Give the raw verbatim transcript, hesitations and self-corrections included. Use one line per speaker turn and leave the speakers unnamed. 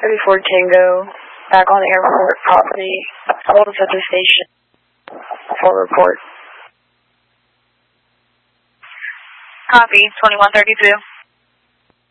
thirty-four Tango, back on the airport property. Hold us at the station for report.
Copy, twenty-one thirty-two.